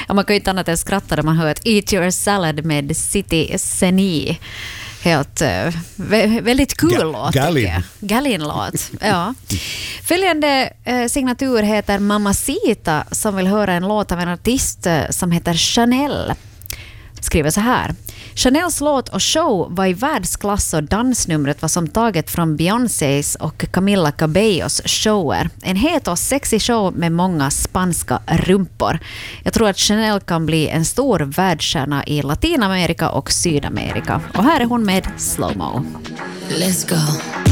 Ja, man kan ju inte annat än skratta när man hör att Eat Your Salad med City Seni. Helt väldigt kul låt. Gallin-låt. Ja. Följande signatur heter Mamacita, som vill höra en låt av en artist som heter Chanel. Skriver så här. Chanels låt och show var i världsklass och dansnumret var som taget från Beyoncés och Camila Cabellos shower. En het och sexy show med många spanska rumpor. Jag tror att Chanel kan bli en stor världsstjärna i Latinamerika och Sydamerika. Och här är hon med Slow Mo. Let's go.